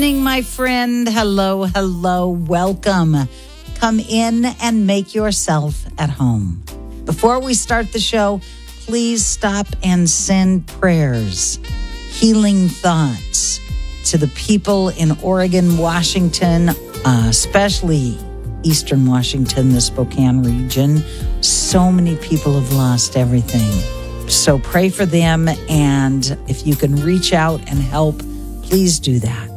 My friend, hello, welcome. Come in and make yourself at home. Before we start the show, please stop and send prayers, healing thoughts to the people in Oregon, Washington, especially Eastern Washington, the Spokane region. So many people have lost everything. So pray for them, and if you can reach out and help, please do that.